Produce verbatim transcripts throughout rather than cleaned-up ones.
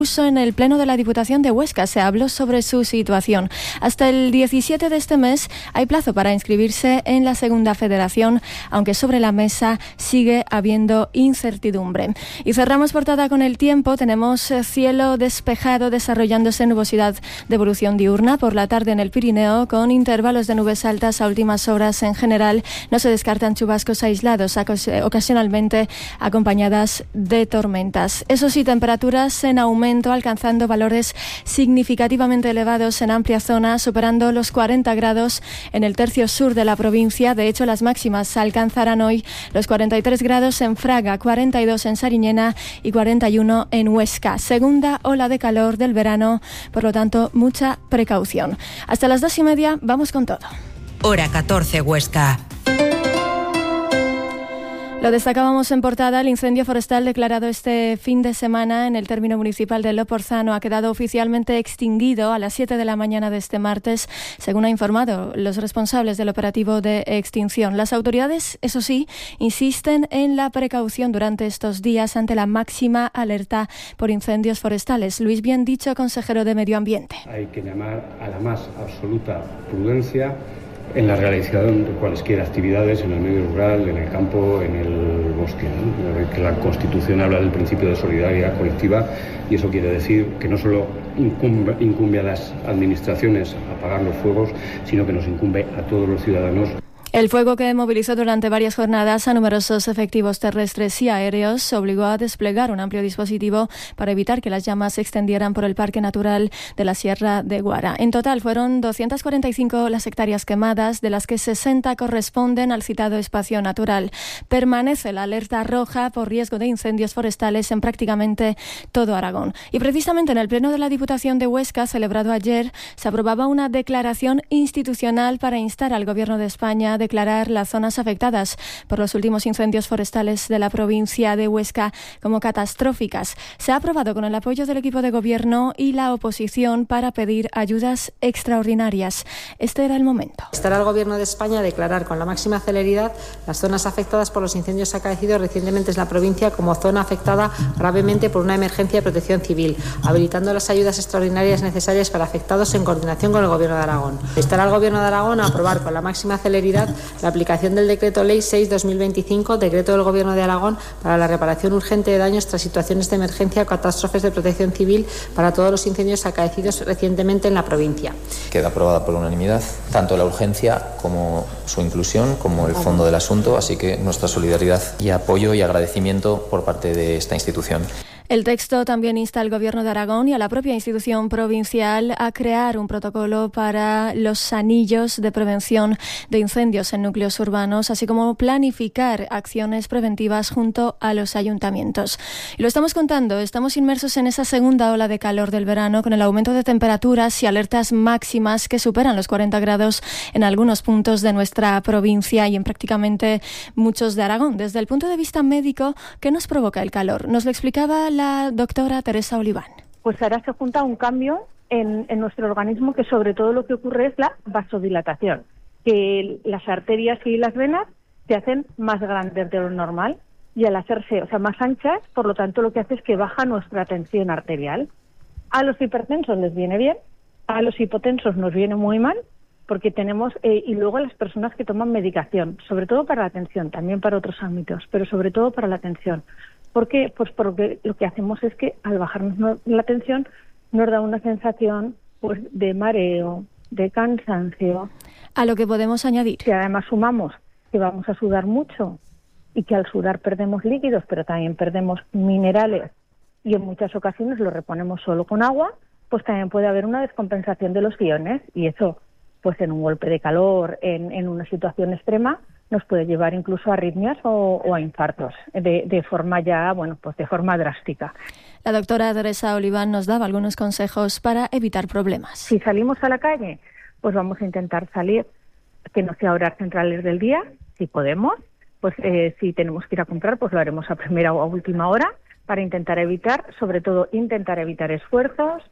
En el Pleno de la Diputación de Huesca se habló sobre su situación. Hasta el diecisiete de este mes hay plazo para inscribirse en la Segunda Federación, aunque sobre la mesa sigue habiendo incertidumbre. Y cerramos portada con el tiempo. Tenemos cielo despejado, desarrollándose nubosidad de evolución diurna por la tarde en el Pirineo, con intervalos de nubes altas a últimas horas. En general, no se descartan chubascos aislados, ocasionalmente acompañadas de tormentas. Eso sí, temperaturas en aumento, alcanzando valores significativamente elevados en amplia zona, superando los cuarenta grados en el tercio sur de la provincia. De hecho, las máximas alcanzarán hoy los cuarenta y tres grados en Fraga, cuarenta y dos en Sariñena y cuarenta y uno en Huesca. Segunda ola de calor del verano, por lo tanto, mucha precaución. Hasta las dos y media, vamos con todo. Hora catorce, Huesca. Lo destacábamos en portada. El incendio forestal declarado este fin de semana en el término municipal de Loporzano ha quedado oficialmente extinguido a las siete de la mañana de este martes, según ha informado los responsables del operativo de extinción. Las autoridades, eso sí, insisten en la precaución durante estos días ante la máxima alerta por incendios forestales. Luis Biendicho, consejero de Medio Ambiente. Hay que llamar a la más absoluta prudencia en la realización de cualesquiera actividades en el medio rural, en el campo, en el bosque, ¿no? Que la Constitución habla del principio de solidaridad colectiva y eso quiere decir que no solo incumbe, incumbe a las administraciones apagar los fuegos, sino que nos incumbe a todos los ciudadanos. El fuego, que movilizó durante varias jornadas a numerosos efectivos terrestres y aéreos, obligó a desplegar un amplio dispositivo para evitar que las llamas se extendieran por el Parque Natural de la Sierra de Guara. En total fueron doscientas cuarenta y cinco las hectáreas quemadas, de las que sesenta corresponden al citado espacio natural. Permanece la alerta roja por riesgo de incendios forestales en prácticamente todo Aragón. Y precisamente en el Pleno de la Diputación de Huesca, celebrado ayer, se aprobaba una declaración institucional para instar al Gobierno de España a declarar las zonas afectadas por los últimos incendios forestales de la provincia de Huesca como catastróficas. Se ha aprobado con el apoyo del equipo de gobierno y la oposición para pedir ayudas extraordinarias. Este era el momento. Instar al Gobierno de España a declarar con la máxima celeridad las zonas afectadas por los incendios acaecidos recientemente en la provincia como zona afectada gravemente por una emergencia de protección civil, habilitando las ayudas extraordinarias necesarias para afectados en coordinación con el Gobierno de Aragón. Instar al Gobierno de Aragón a aprobar con la máxima celeridad la aplicación del Decreto Ley seis barra dos mil veinticinco, Decreto del Gobierno de Aragón para la reparación urgente de daños tras situaciones de emergencia o catástrofes de protección civil para todos los incendios acaecidos recientemente en la provincia. Queda aprobada por unanimidad tanto la urgencia como su inclusión, como el fondo del asunto, así que nuestra solidaridad y apoyo y agradecimiento por parte de esta institución. El texto también insta al Gobierno de Aragón y a la propia institución provincial a crear un protocolo para los anillos de prevención de incendios en núcleos urbanos, así como planificar acciones preventivas junto a los ayuntamientos. Y lo estamos contando, estamos inmersos en esa segunda ola de calor del verano, con el aumento de temperaturas y alertas máximas que superan los cuarenta grados en algunos puntos de nuestra provincia y en prácticamente muchos de Aragón. Desde el punto de vista médico, ¿qué nos provoca el calor? Nos lo explicaba la la doctora Teresa Oliván. Pues ahora se junta un cambio en, en nuestro organismo, que sobre todo lo que ocurre es la vasodilatación, que las arterias y las venas se hacen más grandes de lo normal y al hacerse, o sea, más anchas, por lo tanto lo que hace es que baja nuestra tensión arterial. A los hipertensos les viene bien, a los hipotensos nos viene muy mal, porque tenemos, eh, y luego a las personas que toman medicación, sobre todo para la tensión, también para otros ámbitos, pero sobre todo para la tensión. ¿Por qué? Pues porque lo que hacemos es que al bajarnos la tensión nos da una sensación pues de mareo, de cansancio. A lo que podemos añadir. Si además sumamos que vamos a sudar mucho y que al sudar perdemos líquidos, pero también perdemos minerales y en muchas ocasiones lo reponemos solo con agua, pues también puede haber una descompensación de los iones y eso, pues en un golpe de calor, en, en una situación extrema, nos puede llevar incluso a arritmias o, o a infartos, de, de forma ya, bueno, pues de forma drástica. La doctora Teresa Oliván nos daba algunos consejos para evitar problemas. Si salimos a la calle, pues vamos a intentar salir, que no sea horas centrales del día, si podemos, pues eh, si tenemos que ir a comprar, pues lo haremos a primera o a última hora, para intentar evitar, sobre todo intentar evitar esfuerzos,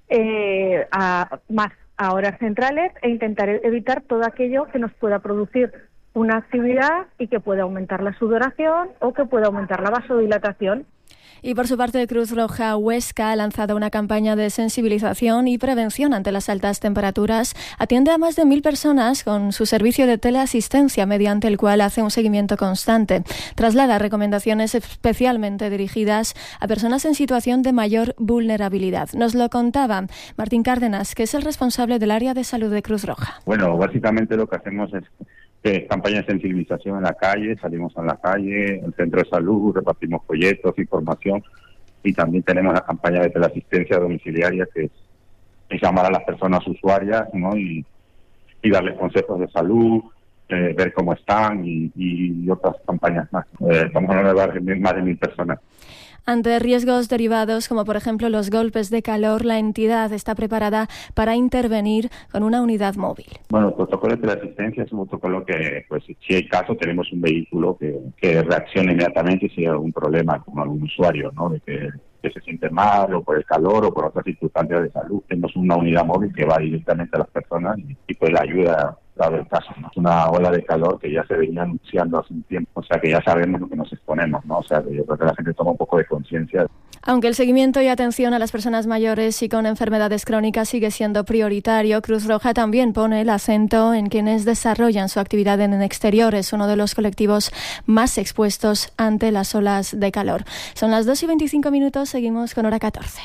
eh, a, más a horas centrales, e intentar evitar todo aquello que nos pueda producir una actividad y que pueda aumentar la sudoración o que pueda aumentar la vasodilatación. Y por su parte, Cruz Roja Huesca ha lanzado una campaña de sensibilización y prevención ante las altas temperaturas. Atiende a más de mil personas con su servicio de teleasistencia, mediante el cual hace un seguimiento constante. Traslada recomendaciones especialmente dirigidas a personas en situación de mayor vulnerabilidad. Nos lo contaba Martín Cárdenas, que es el responsable del área de salud de Cruz Roja. Bueno, básicamente lo que hacemos es Eh, campaña de sensibilización en la calle, salimos a la calle, el centro de salud, repartimos folletos, información, y también tenemos la campaña de teleasistencia domiciliaria, que es, es llamar a las personas usuarias, ¿no? y, y darles consejos de salud, eh, ver cómo están y, y otras campañas más. Eh, estamos hablando de más de mil personas. Ante riesgos derivados, como por ejemplo los golpes de calor, la entidad está preparada para intervenir con una unidad móvil. Bueno, el protocolo de teleasistencia es un protocolo que, pues, si hay caso, tenemos un vehículo que, que reaccione inmediatamente si hay algún problema con algún usuario, ¿no? De que, que se siente mal, o por el calor, o por otras circunstancias de salud. Tenemos una unidad móvil que va directamente a las personas y, y pues la ayuda, dado el caso, ¿no? Una ola de calor que ya se venía anunciando hace un tiempo, o sea que ya sabemos lo que nos exponemos, ¿no? O sea que yo creo que la gente toma un poco de conciencia. Aunque el seguimiento y atención a las personas mayores y con enfermedades crónicas sigue siendo prioritario, Cruz Roja también pone el acento en quienes desarrollan su actividad en el exterior. Es uno de los colectivos más expuestos ante las olas de calor. Son las dos y veinticinco minutos, seguimos con Hora catorce.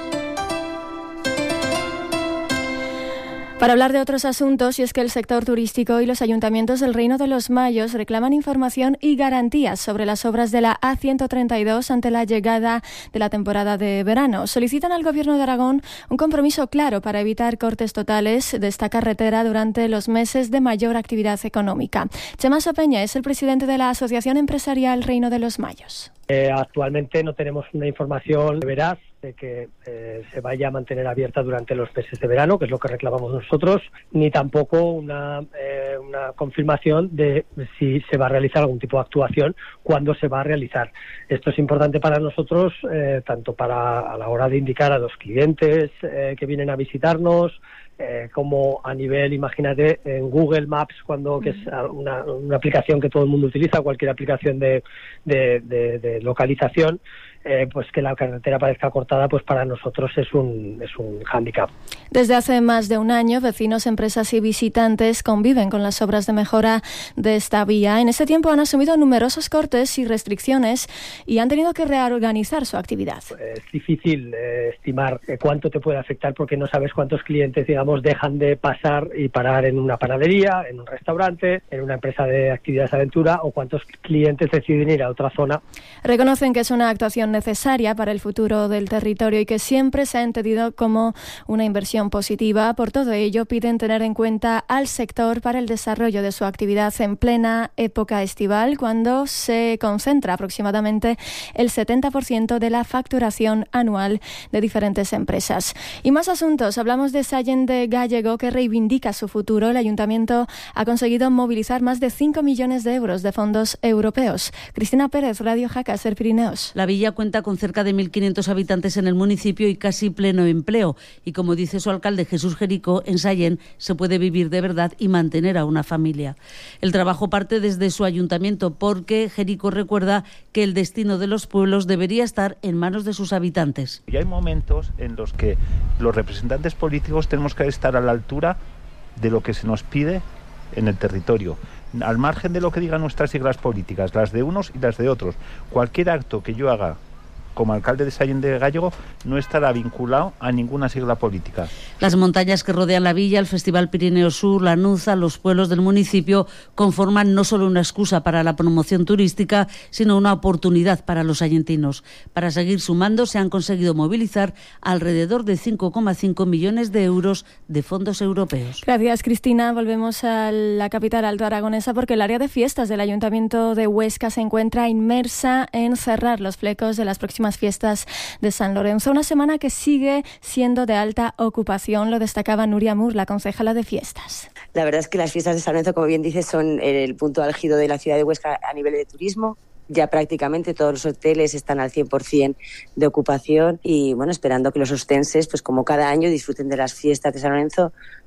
Para hablar de otros asuntos, y es que el sector turístico y los ayuntamientos del Reino de los Mayos reclaman información y garantías sobre las obras de la A ciento treinta y dos ante la llegada de la temporada de verano. Solicitan al Gobierno de Aragón un compromiso claro para evitar cortes totales de esta carretera durante los meses de mayor actividad económica. Chema Sopeña es el presidente de la Asociación Empresarial Reino de los Mayos. Eh, actualmente no tenemos una información veraz de que eh, se vaya a mantener abierta durante los meses de verano, que es lo que reclamamos nosotros, ni tampoco una, eh, una confirmación de si se va a realizar algún tipo de actuación, cuándo se va a realizar. Esto es importante para nosotros, eh, tanto para a la hora de indicar a los clientes eh, que vienen a visitarnos, Eh, como a nivel, imagínate, en Google Maps, cuando que es una, una aplicación que todo el mundo utiliza, cualquier aplicación de, de, de, de localización, eh, pues que la carretera parezca cortada, pues para nosotros es un, es un hándicap. Desde hace más de un año, vecinos, empresas y visitantes conviven con las obras de mejora de esta vía. En este tiempo han asumido numerosos cortes y restricciones y han tenido que reorganizar su actividad. Es difícil eh, estimar eh, cuánto te puede afectar, porque no sabes cuántos clientes, digamos, dejan de pasar y parar en una panadería, en un restaurante, en una empresa de actividades de aventura, o cuántos clientes deciden ir a otra zona. Reconocen que es una actuación necesaria para el futuro del territorio y que siempre se ha entendido como una inversión positiva. Por todo ello, piden tener en cuenta al sector para el desarrollo de su actividad en plena época estival, cuando se concentra aproximadamente el setenta por ciento de la facturación anual de diferentes empresas. Y más asuntos. Hablamos de Sallent de Gállego, que reivindica su futuro. El ayuntamiento ha conseguido movilizar más de cinco millones de euros de fondos europeos. Cristina Pérez, Radio Jaca, Ser Pirineos. La villa cuenta con cerca de mil quinientos habitantes en el municipio y casi pleno empleo. Y como dice su alcalde Jesús Jerico, en Sallent se puede vivir de verdad y mantener a una familia. El trabajo parte desde su ayuntamiento, porque Jerico recuerda que el destino de los pueblos debería estar en manos de sus habitantes. Y hay momentos en los que los representantes políticos tenemos que estar a la altura de lo que se nos pide en el territorio, al margen de lo que digan nuestras siglas políticas, las de unos y las de otros. Cualquier acto que yo haga como alcalde de Sallent de Gállego no estará vinculado a ninguna sigla política. Las montañas que rodean la villa, el Festival Pirineo Sur, la Nuza, los pueblos del municipio conforman no solo una excusa para la promoción turística, sino una oportunidad para los sallentinos. Para seguir sumando, se han conseguido movilizar alrededor de cinco coma cinco millones de euros de fondos europeos. Gracias, Cristina. Volvemos a la capital alto aragonesa, porque el área de fiestas del Ayuntamiento de Huesca se encuentra inmersa en cerrar los flecos de las próximas fiestas de San Lorenzo. Una semana que sigue siendo de alta ocupación, lo destacaba Nuria Mur, la concejala de fiestas. La verdad es que las fiestas de San Lorenzo, como bien dices, son el punto álgido de la ciudad de Huesca a nivel de turismo. Ya prácticamente todos los hoteles están al cien por ciento de ocupación y, bueno, esperando que los ostenses, pues como cada año, disfruten de las fiestas de San Lorenzo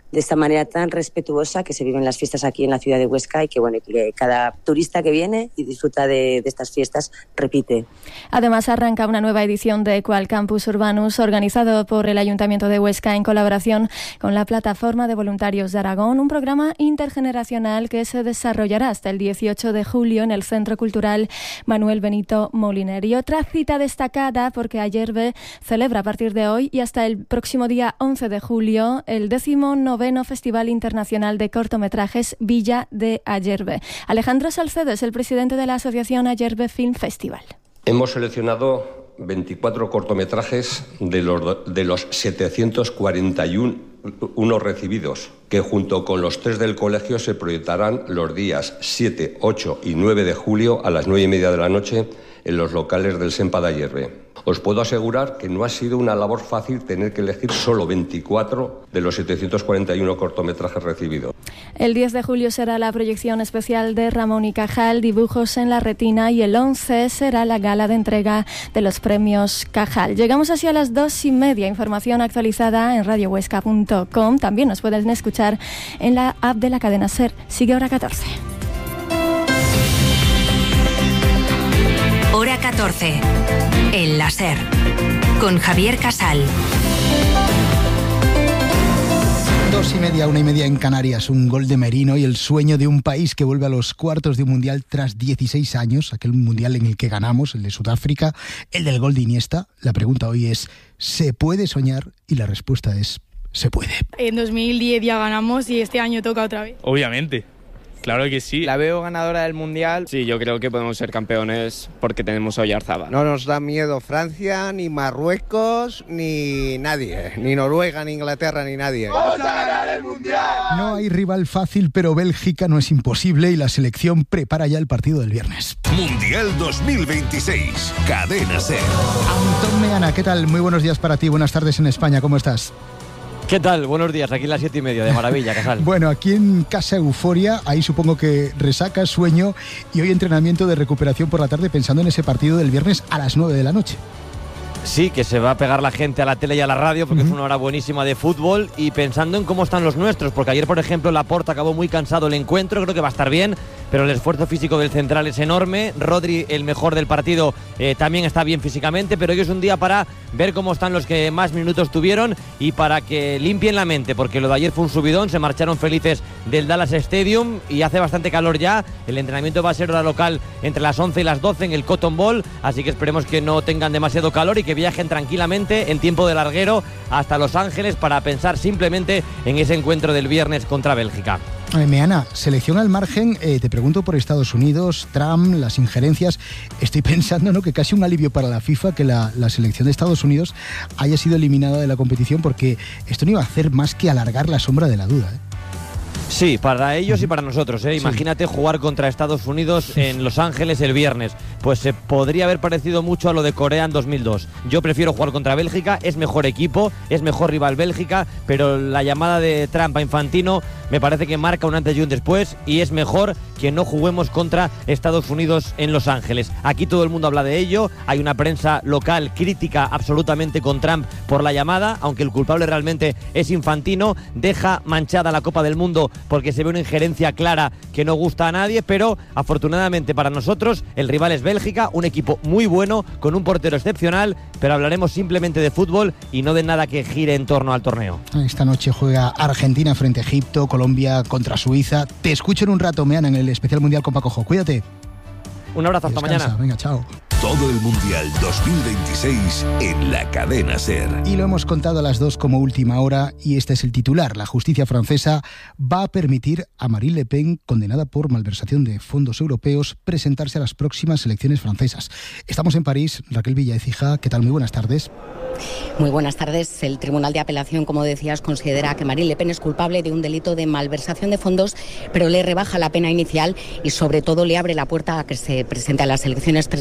de esta manera tan respetuosa que se viven las fiestas aquí en la ciudad de Huesca y que, bueno, que cada turista que viene y disfruta de, de estas fiestas repite. Además, arranca una nueva edición de Equal Campus Urbanus, organizado por el Ayuntamiento de Huesca en colaboración con la Plataforma de Voluntarios de Aragón, un programa intergeneracional que se desarrollará hasta el dieciocho de julio en el Centro Cultural Manuel Benito Moliner. Y otra cita destacada, porque Ayerbe celebra a partir de hoy y hasta el próximo día once de julio el décimo noveno Festival Internacional de Cortometrajes Villa de Ayerbe. Alejandro Salcedo es el presidente de la Asociación Ayerbe Film Festival. Hemos seleccionado veinticuatro cortometrajes de los, de los setecientos cuarenta y uno recibidos, que junto con los tres del colegio se proyectarán los días siete, ocho y nueve de julio a las nueve y media de la noche en los locales del SEMPA de Ayerbe. Os puedo asegurar que no ha sido una labor fácil tener que elegir solo veinticuatro de los setecientos cuarenta y uno cortometrajes recibidos. El diez de julio será la proyección especial de Ramón y Cajal, Dibujos en la retina, y el once será la gala de entrega de los premios Cajal. Llegamos así a las dos y media. Información actualizada en radio huesca punto com. También nos pueden escuchar en la app de la cadena SER. Sigue Hora catorce. Hora catorce. El láser. Con Javier Casal. Dos y media, una y media en Canarias, un gol de Merino y el sueño de un país que vuelve a los cuartos de un mundial tras dieciséis años, aquel mundial en el que ganamos, el de Sudáfrica, el del gol de Iniesta. La pregunta hoy es, ¿se puede soñar? Y la respuesta es, se puede. En dos mil diez ya ganamos y este año toca otra vez. Obviamente. Claro que sí. La veo ganadora del Mundial. Sí, yo creo que podemos ser campeones porque tenemos a Oyarzábal. No nos da miedo Francia, ni Marruecos, ni nadie. Ni Noruega, ni Inglaterra, ni nadie. ¡Vamos a ganar el Mundial! No hay rival fácil, pero Bélgica no es imposible y la selección prepara ya el partido del viernes. Mundial dos mil veintiséis. Cadena SER. Antón Meana, ¿qué tal? Muy buenos días para ti. Buenas tardes en España. ¿Cómo estás? ¿Qué tal? Buenos días, aquí a las siete y media, de maravilla, Casal. Bueno, aquí en casa euforia, ahí supongo que resaca, sueño y hoy entrenamiento de recuperación por la tarde pensando en ese partido del viernes a las nueve de la noche. Sí, que se va a pegar la gente a la tele y a la radio porque uh-huh. es una hora buenísima de fútbol y pensando en cómo están los nuestros, porque ayer, por ejemplo, Laporta acabó muy cansado el encuentro, creo que va a estar bien, pero el esfuerzo físico del central es enorme. Rodri, el mejor del partido, eh, también está bien físicamente, pero hoy es un día para ver cómo están los que más minutos tuvieron y para que limpien la mente, porque lo de ayer fue un subidón, se marcharon felices del Dallas Stadium y hace bastante calor ya. El entrenamiento va a ser hora local entre las once y las doce en el Cotton Bowl, así que esperemos que no tengan demasiado calor y que viajen tranquilamente en tiempo de larguero hasta Los Ángeles para pensar simplemente en ese encuentro del viernes contra Bélgica. Eh, Meana, selección al margen, eh, te pregunto por Estados Unidos, Trump, las injerencias. Estoy pensando, ¿no?, que casi un alivio para la FIFA que la, la selección de Estados Unidos haya sido eliminada de la competición, porque esto no iba a hacer más que alargar la sombra de la duda, ¿eh? Sí, para ellos y para nosotros, ¿eh? Sí. Imagínate jugar contra Estados Unidos en Los Ángeles el viernes. Pues se podría haber parecido mucho a lo de Corea en dos mil dos. Yo prefiero jugar contra Bélgica, es mejor equipo, es mejor rival Bélgica, pero la llamada de Trump a Infantino me parece que marca un antes y un después y es mejor que no juguemos contra Estados Unidos en Los Ángeles. Aquí todo el mundo habla de ello, hay una prensa local crítica absolutamente con Trump por la llamada, aunque el culpable realmente es Infantino, deja manchada la Copa del Mundo porque se ve una injerencia clara que no gusta a nadie, pero afortunadamente para nosotros el rival es Bélgica, un equipo muy bueno, con un portero excepcional, pero hablaremos simplemente de fútbol y no de nada que gire en torno al torneo. Esta noche juega Argentina frente a Egipto, Colombia contra Suiza. Te escucho en un rato, Meana, en el especial mundial con Paco Jo. Cuídate. Un abrazo, hasta Descansa. mañana. Venga, chao. Todo el Mundial dos mil veintiséis en la cadena SER. Y lo hemos contado a las dos como última hora y este es el titular. La justicia francesa va a permitir a Marine Le Pen, condenada por malversación de fondos europeos, presentarse a las próximas elecciones francesas. Estamos en París. Raquel Villaécija, ¿qué tal? Muy buenas tardes. Muy buenas tardes. El Tribunal de Apelación, como decías, considera que Marine Le Pen es culpable de un delito de malversación de fondos, pero le rebaja la pena inicial y sobre todo le abre la puerta a que se presente a las elecciones presidenciales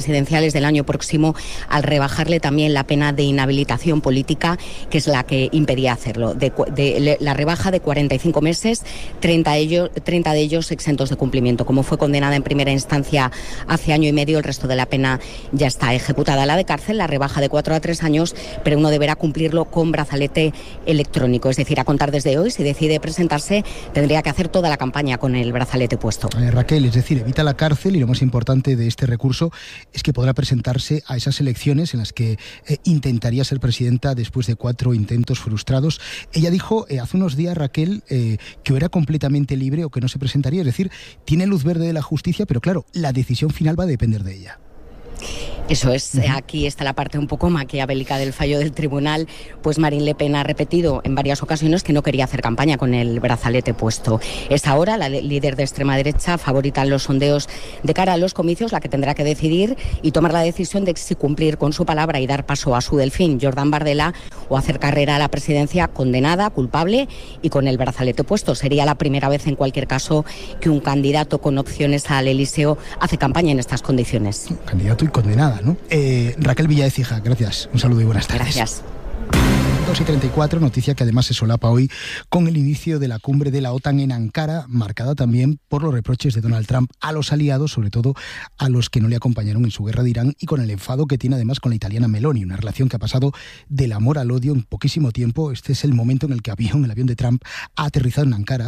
finales del año próximo, al rebajarle también la pena de inhabilitación política, que es la que impedía hacerlo. De, de, la rebaja de cuarenta y cinco meses, treinta de, ellos, treinta de ellos exentos de cumplimiento. Como fue condenada en primera instancia hace año y medio, el resto de la pena ya está ejecutada. La de cárcel, la rebaja de cuatro a tres años, pero uno deberá cumplirlo con brazalete electrónico. Es decir, a contar desde hoy, si decide presentarse, tendría que hacer toda la campaña con el brazalete puesto. Eh, Raquel, es decir, evita la cárcel y lo más importante de este recurso es que podrá presentarse a esas elecciones en las que eh, intentaría ser presidenta después de cuatro intentos frustrados. Ella dijo eh, hace unos días, Raquel, eh, que era completamente libre o que no se presentaría. Es decir, tiene luz verde de la justicia, pero claro, la decisión final va a depender de ella. Eso es, uh-huh. Aquí está la parte un poco maquiavélica del fallo del tribunal, pues Marine Le Pen ha repetido en varias ocasiones que no quería hacer campaña con el brazalete puesto. Es ahora la líder de extrema derecha, favorita en los sondeos de cara a los comicios, la que tendrá que decidir y tomar la decisión de si cumplir con su palabra y dar paso a su delfín, Jordan Bardella, o hacer carrera a la presidencia condenada, culpable y con el brazalete puesto. Sería la primera vez, en cualquier caso, que un candidato con opciones al Elíseo hace campaña en estas condiciones. Candidato y condenada, ¿no? Eh, Raquel Villaécija, gracias. Un saludo y buenas tardes. Gracias. dos y treinta y cuatro, noticia que además se solapa hoy con el inicio de la cumbre de la OTAN en Ankara, marcada también por los reproches de Donald Trump a los aliados, sobre todo a los que no le acompañaron en su guerra de Irán, y con el enfado que tiene además con la italiana Meloni, una relación que ha pasado del amor al odio en poquísimo tiempo. Este es el momento en el que avión, el avión de Trump ha aterrizado en Ankara.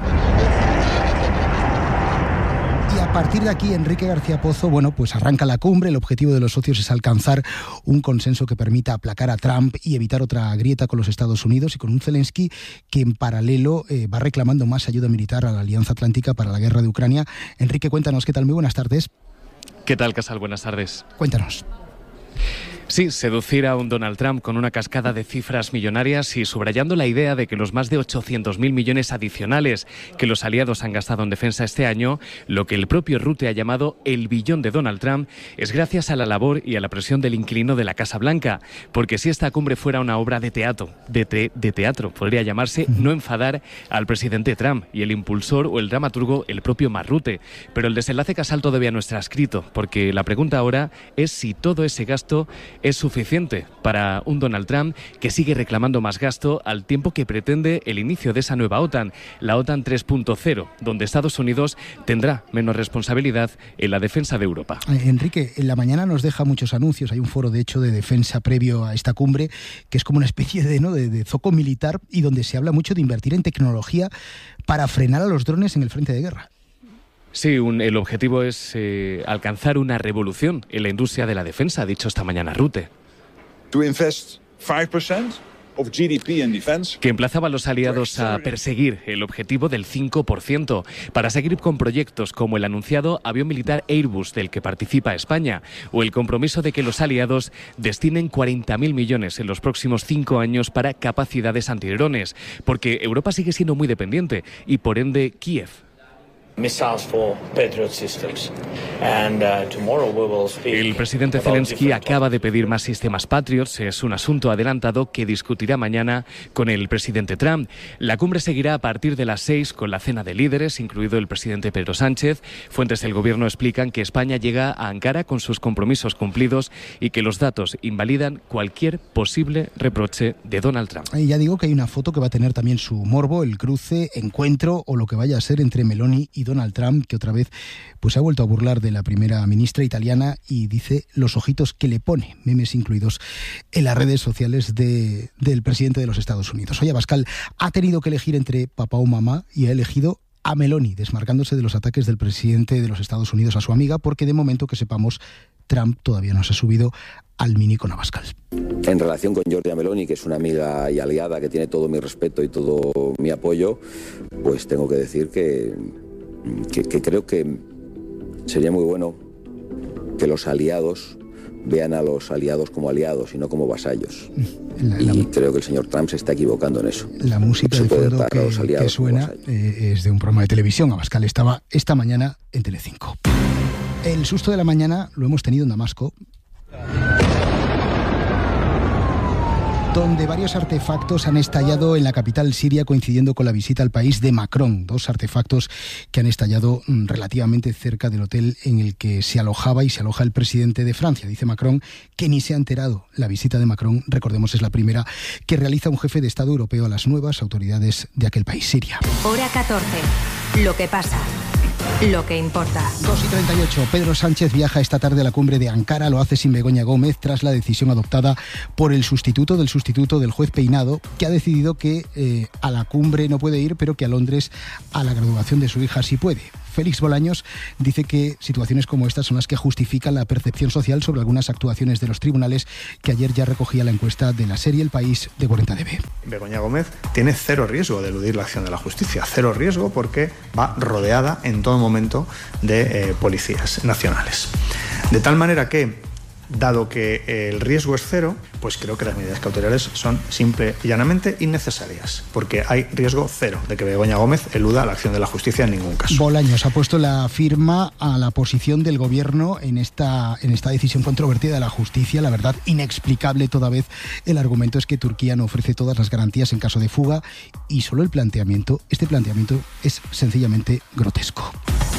Y a partir de aquí, Enrique García Pozo, bueno, pues arranca la cumbre. El objetivo de los socios es alcanzar un consenso que permita aplacar a Trump y evitar otra grieta con los Estados Unidos, y con un Zelensky que en paralelo eh, va reclamando más ayuda militar a la Alianza Atlántica para la guerra de Ucrania. Enrique, cuéntanos, ¿qué tal? Muy buenas tardes. ¿Qué tal, Casal? Buenas tardes. Cuéntanos. Sí, seducir a un Donald Trump con una cascada de cifras millonarias y subrayando la idea de que los más de ochocientos mil millones adicionales que los aliados han gastado en defensa este año, lo que el propio Rutte ha llamado el billón de Donald Trump, es gracias a la labor y a la presión del inquilino de la Casa Blanca. Porque si esta cumbre fuera una obra de teatro, de, te, de teatro, podría llamarse No enfadar al presidente Trump, y el impulsor o el dramaturgo el propio Mark Rutte. Pero el desenlace, Casal, todavía no está escrito, porque la pregunta ahora es si todo ese gasto es suficiente para un Donald Trump que sigue reclamando más gasto al tiempo que pretende el inicio de esa nueva OTAN, la OTAN tres punto cero, donde Estados Unidos tendrá menos responsabilidad en la defensa de Europa. Eh, Enrique, en la mañana nos deja muchos anuncios. Hay un foro, de hecho, de defensa previo a esta cumbre, que es como una especie de, ¿no? de, de zoco militar, y donde se habla mucho de invertir en tecnología para frenar a los drones en el frente de guerra. Sí, un, el objetivo es eh, alcanzar una revolución en la industria de la defensa, ha dicho esta mañana Rutte. To invest five percent of G D P in defense. Que emplazaba a los aliados a perseguir el objetivo del cinco por ciento para seguir con proyectos como el anunciado avión militar Airbus del que participa España, o el compromiso de que los aliados destinen cuarenta mil millones en los próximos cinco años para capacidades antidrones, porque Europa sigue siendo muy dependiente y por ende Kiev. El presidente Zelensky acaba de pedir más sistemas Patriots. Es un asunto adelantado que discutirá mañana con el presidente Trump. La cumbre seguirá a partir de las seis con la cena de líderes, incluido el presidente Pedro Sánchez. Fuentes del gobierno explican que España llega a Ankara con sus compromisos cumplidos y que los datos invalidan cualquier posible reproche de Donald Trump. Y ya digo que hay una foto que va a tener también su morbo, el cruce, encuentro o lo que vaya a ser entre Meloni y Donald Trump, que otra vez pues ha vuelto a burlar de la primera ministra italiana y dice los ojitos que le pone, memes incluidos en las redes sociales de, del presidente de los Estados Unidos. Hoy Abascal ha tenido que elegir entre papá o mamá y ha elegido a Meloni, desmarcándose de los ataques del presidente de los Estados Unidos a su amiga, porque de momento que sepamos Trump todavía no se ha subido al Mini con Abascal. En relación con Giorgia Meloni, que es una amiga y aliada que tiene todo mi respeto y todo mi apoyo, pues tengo que decir que Que, que creo que sería muy bueno que los aliados vean a los aliados como aliados y no como vasallos. La, la, y creo que el señor Trump se está equivocando en eso. La música de fondo que, que suena eh, es de un programa de televisión. Abascal estaba esta mañana en Telecinco. El susto de la mañana lo hemos tenido en Damasco. donde varios artefactos han estallado en la capital siria coincidiendo con la visita al país de Macron. Dos artefactos que han estallado relativamente cerca del hotel en el que se alojaba y se aloja el presidente de Francia. Dice Macron que ni se ha enterado. La visita de Macron, recordemos, es la primera que realiza un jefe de Estado europeo a las nuevas autoridades de aquel país, Siria. Hora catorce. Lo que pasa. Lo que importa. dos y treinta y ocho. Pedro Sánchez viaja esta tarde a la cumbre de Ankara. Lo hace sin Begoña Gómez tras la decisión adoptada por el sustituto del sustituto del juez Peinado, que ha decidido que eh, a la cumbre no puede ir, pero que a Londres a la graduación de su hija sí puede. Félix Bolaños dice que situaciones como estas son las que justifican la percepción social sobre algunas actuaciones de los tribunales, que ayer ya recogía la encuesta de la serie El País de cuarenta D B. Begoña Gómez tiene cero riesgo de eludir la acción de la justicia, cero riesgo porque va rodeada en todo momento de eh, policías nacionales. De tal manera que, dado que el riesgo es cero, pues creo que las medidas cautelares son simple y llanamente innecesarias, porque hay riesgo cero de que Begoña Gómez eluda la acción de la justicia en ningún caso. Bolaños ha puesto la firma a la posición del gobierno en esta, en esta decisión controvertida de la justicia. La verdad, inexplicable toda vez. El argumento es que Turquía no ofrece todas las garantías en caso de fuga y solo el planteamiento, este planteamiento es sencillamente grotesco.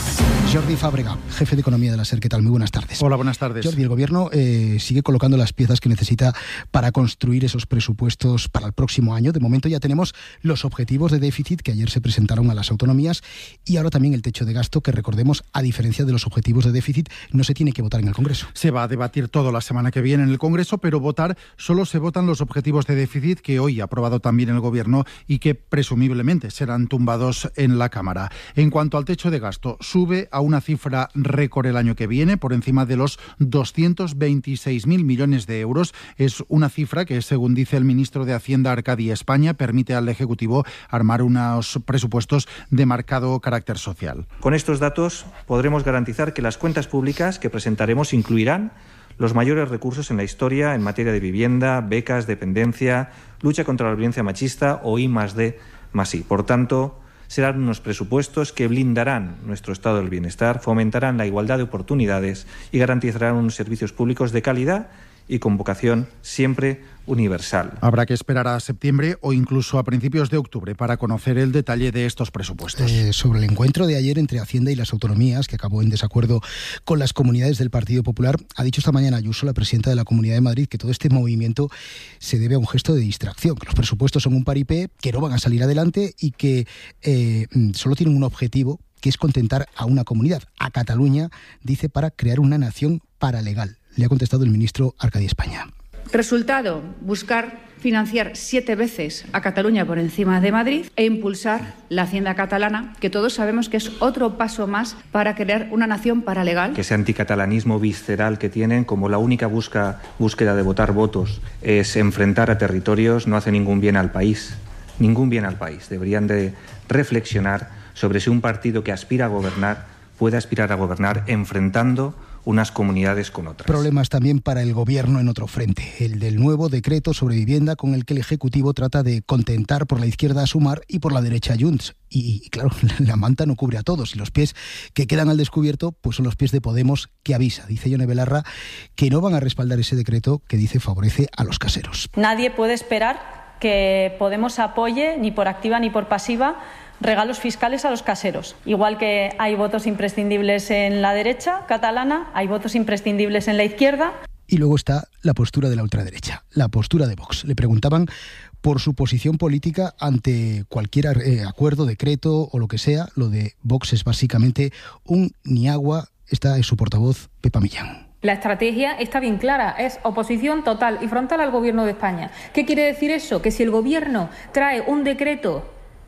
Jordi Fàbrega, jefe de Economía de la SER, ¿qué tal? Muy buenas tardes. Hola, buenas tardes. Jordi, el Gobierno eh, sigue colocando las piezas que necesita para construir esos presupuestos para el próximo año. De momento ya tenemos los objetivos de déficit que ayer se presentaron a las autonomías y ahora también el techo de gasto que, recordemos, a diferencia de los objetivos de déficit, no se tiene que votar en el Congreso. Se va a debatir todo la semana que viene en el Congreso, pero votar solo se votan los objetivos de déficit que hoy ha aprobado también el Gobierno y que presumiblemente serán tumbados en la Cámara. En cuanto al techo de gasto, sube a una cifra récord el año que viene, por encima de los doscientos veintiséis mil millones de euros. Es una cifra que, según dice el ministro de Hacienda, Arcadi España, permite al Ejecutivo armar unos presupuestos de marcado carácter social. Con estos datos podremos garantizar que las cuentas públicas que presentaremos incluirán los mayores recursos en la historia en materia de vivienda, becas, dependencia, lucha contra la violencia machista o I más D más I. Por tanto, serán unos presupuestos que blindarán nuestro estado del bienestar, fomentarán la igualdad de oportunidades y garantizarán unos servicios públicos de calidad y con vocación siempre universal. Habrá que esperar a septiembre o incluso a principios de octubre para conocer el detalle de estos presupuestos. Eh, sobre el encuentro de ayer entre Hacienda y las autonomías, que acabó en desacuerdo con las comunidades del Partido Popular, ha dicho esta mañana Ayuso, la presidenta de la Comunidad de Madrid, que todo este movimiento se debe a un gesto de distracción, que los presupuestos son un paripé, que no van a salir adelante y que eh, solo tienen un objetivo, que es contentar a una comunidad, a Cataluña, dice, para crear una nación paralegal. Le ha contestado el ministro Arcadi España. Resultado, buscar financiar siete veces a Cataluña por encima de Madrid e impulsar la Hacienda catalana, que todos sabemos que es otro paso más para crear una nación paralegal. Que ese anticatalanismo visceral que tienen, como la única busca, búsqueda de votar votos es enfrentar a territorios, no hace ningún bien al país. Ningún bien al país. Deberían de reflexionar sobre si un partido que aspira a gobernar puede aspirar a gobernar enfrentando unas comunidades con otras. Problemas también para el Gobierno en otro frente, el del nuevo decreto sobre vivienda con el que el Ejecutivo trata de contentar por la izquierda a Sumar y por la derecha a Junts. Y, y claro, la manta no cubre a todos y los pies que quedan al descubierto pues son los pies de Podemos, que avisa, dice Ione Belarra, que no van a respaldar ese decreto que dice favorece a los caseros. Nadie puede esperar que Podemos apoye, ni por activa ni por pasiva, regalos fiscales a los caseros. Igual que hay votos imprescindibles en la derecha catalana, hay votos imprescindibles en la izquierda. Y luego está la postura de la ultraderecha, la postura de Vox. Le preguntaban por su posición política ante cualquier eh, acuerdo, decreto o lo que sea. Lo de Vox es básicamente un ni agua. Esta es su portavoz, Pepa Millán. La estrategia está bien clara, es oposición total y frontal al Gobierno de España. ¿Qué quiere decir eso? Que si el Gobierno trae un decreto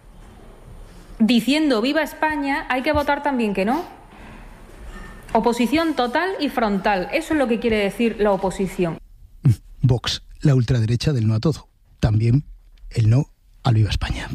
diciendo viva España, hay que votar también que no. Oposición total y frontal. Eso es lo que quiere decir la oposición. Vox, la ultraderecha del no a todo. También el no al viva España.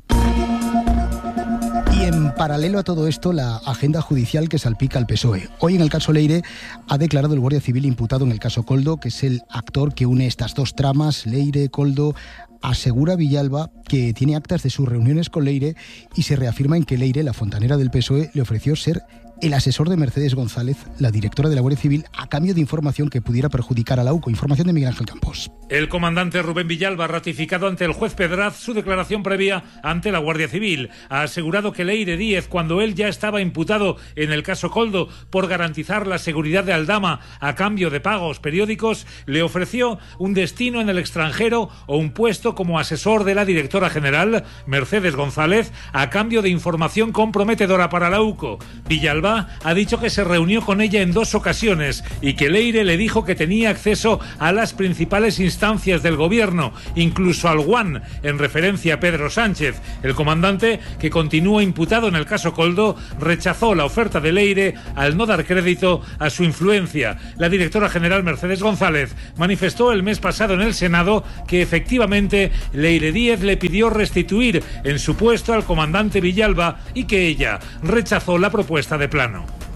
Y en paralelo a todo esto, la agenda judicial que salpica al P S O E. Hoy en el caso Leire ha declarado el guardia civil imputado en el caso Koldo, que es el actor que une estas dos tramas, Leire, Koldo. Asegura Villalba que tiene actas de sus reuniones con Leire y se reafirma en que Leire, la fontanera del P S O E, le ofreció ser el asesor de Mercedes González, la directora de la Guardia Civil, a cambio de información que pudiera perjudicar a la U C O. Información de Miguel Ángel Campos. El comandante Rubén Villalba ha ratificado ante el juez Pedraz su declaración previa ante la Guardia Civil. Ha asegurado que Leire Díez, cuando él ya estaba imputado en el caso Koldo por garantizar la seguridad de Aldama a cambio de pagos periódicos, le ofreció un destino en el extranjero o un puesto como asesor de la directora general, Mercedes González, a cambio de información comprometedora para la U C O. Villalba ha dicho que se reunió con ella en dos ocasiones y que Leire le dijo que tenía acceso a las principales instancias del gobierno, incluso al One, en referencia a Pedro Sánchez. El comandante, que continúa imputado en el caso Koldo, rechazó la oferta de Leire al no dar crédito a su influencia. La directora general Mercedes González manifestó el mes pasado en el Senado que efectivamente Leire Díez le pidió restituir en su puesto al comandante Villalba y que ella rechazó la propuesta de plano.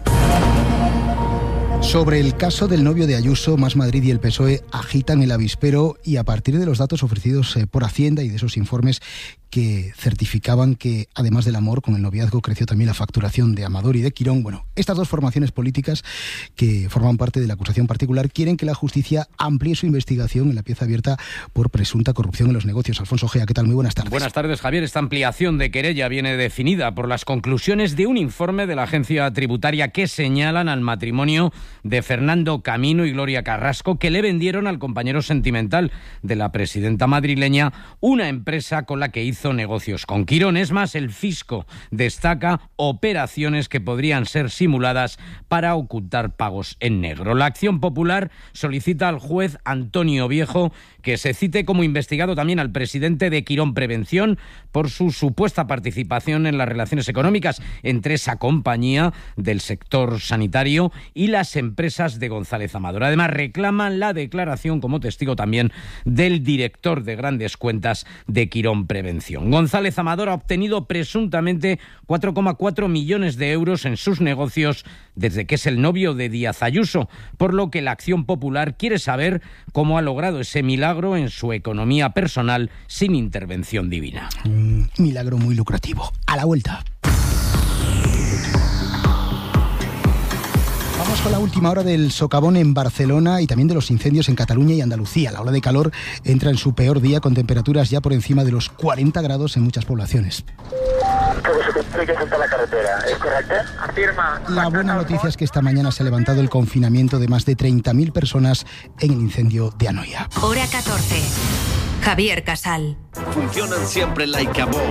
Sobre el caso del novio de Ayuso, Más Madrid y el P S O E agitan el avispero y a partir de los datos ofrecidos eh, por Hacienda y de esos informes que certificaban que, además del amor, con el noviazgo creció también la facturación de Amador y de Quirón. Bueno, estas dos formaciones políticas que forman parte de la acusación particular quieren que la justicia amplíe su investigación en la pieza abierta por presunta corrupción en los negocios. Alfonso Gea, ¿qué tal? Muy buenas tardes. Buenas tardes, Javier. Esta ampliación de querella viene definida por las conclusiones de un informe de la agencia tributaria que señalan al matrimonio de Fernando Camino y Gloria Carrasco, que le vendieron al compañero sentimental de la presidenta madrileña una empresa con la que hizo negocios con Quirón. Es más, el fisco destaca operaciones que podrían ser simuladas para ocultar pagos en negro. La Acción Popular solicita al juez Antonio Viejo que se cite como investigado también al presidente de Quirón Prevención por su supuesta participación en las relaciones económicas entre esa compañía del sector sanitario y las empresas de González Amador. Además, reclaman la declaración como testigo también del director de grandes cuentas de Quirón Prevención. González Amador ha obtenido presuntamente cuatro coma cuatro millones de euros en sus negocios desde que es el novio de Díaz Ayuso, por lo que la Acción Popular quiere saber cómo ha logrado ese milagro en su economía personal sin intervención divina. Un milagro muy lucrativo. A la vuelta. Vamos con la última hora del socavón en Barcelona y también de los incendios en Cataluña y Andalucía. La ola de calor entra en su peor día con temperaturas ya por encima de los cuarenta grados en muchas poblaciones. La carretera, ¿es correcto? Afirma. La buena noticia es que esta mañana se ha levantado el confinamiento de más de treinta mil personas en el incendio de Anoia. Hora catorce. Javier Casal. Funcionan siempre like a bomb.